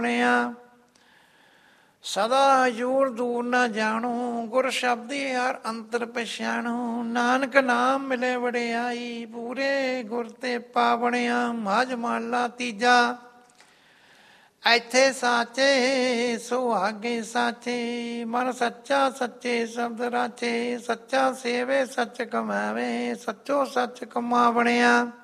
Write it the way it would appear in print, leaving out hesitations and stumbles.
ਸਦਾ ਹਜ਼ੂਰ ਦੂਰ ਨਾ ਜਾਣੂ, ਗੁਰ ਸ਼ਬਦੀ ਹਰ ਅੰਤਰ ਪਛਾਣੂ। ਨਾਨਕ ਨਾਮ ਮਿਲੇ ਵਡਿਆਈ, ਪੂਰੇ ਗੁਰ ਤੇ ਪਾਵਣਿਆ। ਮਾਝ ਮਹਲਾ ਤੀਜਾ। ਇੱਥੇ ਸਾਚੇ ਸੁਹਾਗੇ ਸਾਚੇ, ਮਨ ਸੱਚਾ ਸੱਚੇ ਸ਼ਬਦ ਰਾਚੇ। ਸੱਚਾ ਸੇਵੇ ਸੱਚ ਕਮਾਵੇ, ਸੱਚੋ ਸੱਚ ਕਮਾਵਣਿਆ।